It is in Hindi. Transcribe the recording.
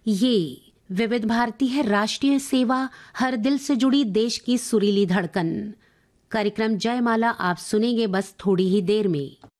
ये विविध भारती है, राष्ट्रीय सेवा, हर दिल से जुड़ी देश की सुरीली धड़कन। कार्यक्रम जयमाला आप सुनेंगे बस थोड़ी ही देर में।